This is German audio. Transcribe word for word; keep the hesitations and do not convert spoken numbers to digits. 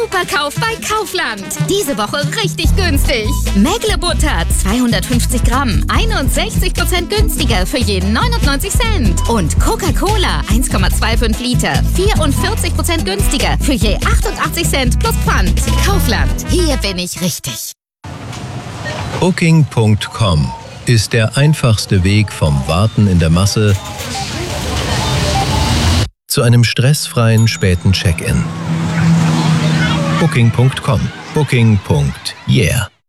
Superkauf bei Kaufland. Diese Woche richtig günstig. Mägle-Butter zweihundertfünfzig Gramm, einundsechzig Prozent günstiger für jeden neunundneunzig Cent. Und Coca-Cola eins Komma fünfundzwanzig Liter, vierundvierzig Prozent günstiger für je achtundachtzig Cent plus Pfand. Kaufland, hier bin ich richtig. Booking Punkt com ist der einfachste Weg vom Warten in der Masse zu einem stressfreien späten Check-in. Booking Punkt com. Booking. Yeah.